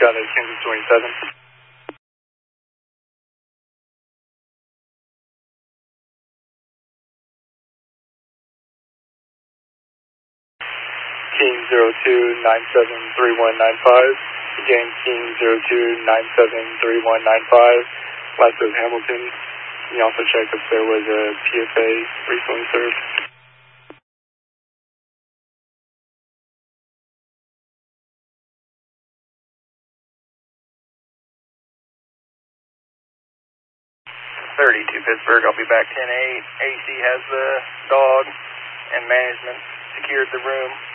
got a Kansas 27. King 02973195. Again, King 02973195. Last of Hamilton. Can you also check if there was a PFA recently served? Pittsburgh, I'll be back 10-8. AC has the dog and management secured the room.